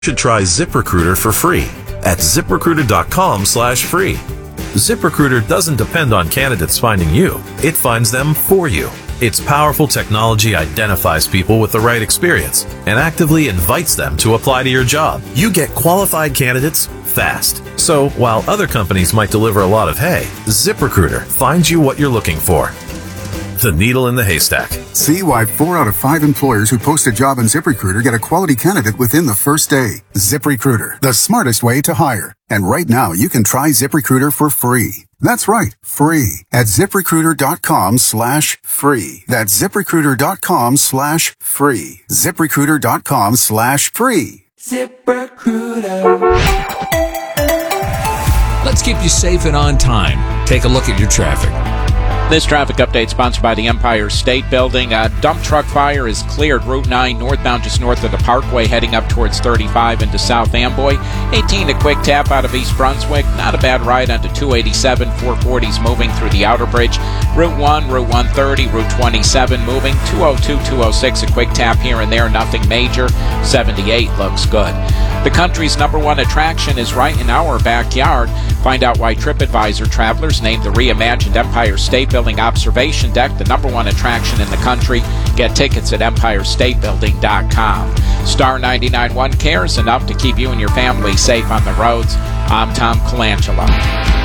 should try ZipRecruiter for free at ZipRecruiter.com/free. ZipRecruiter doesn't depend on candidates finding you. It finds them for you. Its powerful technology identifies people with the right experience and actively invites them to apply to your job. You get qualified candidates fast. So while other companies might deliver a lot of hay, ZipRecruiter finds you what you're looking for. The needle in the haystack. See why 4 out of 5 employers who post a job on ZipRecruiter get a quality candidate within the first day. ZipRecruiter, the smartest way to hire. And right now, you can try ZipRecruiter for free. That's right, free at ZipRecruiter.com/free. That's ZipRecruiter.com/free. ZipRecruiter.com/free. ZipRecruiter. Let's keep you safe and on time. Take a look at your traffic. This traffic update sponsored by the Empire State Building. A dump truck fire is cleared. Route 9 northbound just north of the Parkway, heading up towards 35 into South Amboy. 18 to Quick Tap out of East Brunswick. Not a bad ride onto 287. 440s moving through the Outer Bridge. Route 1, Route 130, Route 27 moving. 202, 206 a Quick Tap here and there. Nothing major. 78 looks good. The country's #1 attraction is right in our backyard. Find out why TripAdvisor travelers named the reimagined Empire State Building Observation Deck the #1 attraction in the country. Get tickets at EmpireStateBuilding.com. Star 99.1 cares enough to keep you and your family safe on the roads. I'm Tom Colangelo.